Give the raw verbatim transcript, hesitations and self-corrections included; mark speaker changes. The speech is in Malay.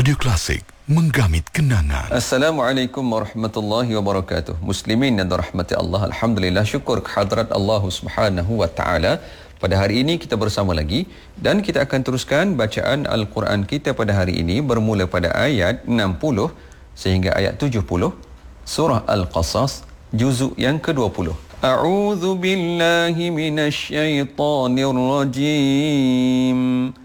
Speaker 1: Radio Klasik, menggamit kenangan.
Speaker 2: Assalamualaikum warahmatullahi wabarakatuh. Muslimin yang dirahmati Allah, alhamdulillah, syukur kehadrat Allah Subhanahu wa taala. Pada hari ini kita bersama lagi dan kita akan teruskan bacaan Al-Quran kita pada hari ini bermula pada ayat enam puluh sehingga ayat tujuh puluh surah Al-Qasas juzuk yang ke dua puluh. A'udzu billahi minasy syaithanir rajim.